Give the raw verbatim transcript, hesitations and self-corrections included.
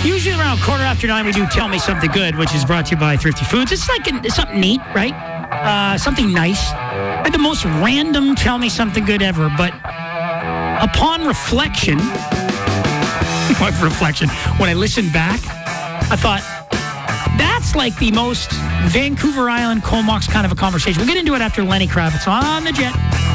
Usually around quarter after nine, we do Tell Me Something Good, which is brought to you by Thrifty Foods. It's like a, it's something neat, right? Uh, something nice. Like the most random Tell Me Something Good ever, but upon reflection, what reflection? When I listened back, I thought, that's like the most Vancouver Island Comox kind of a conversation. We'll get into it after Lenny Kravitz on the Jet.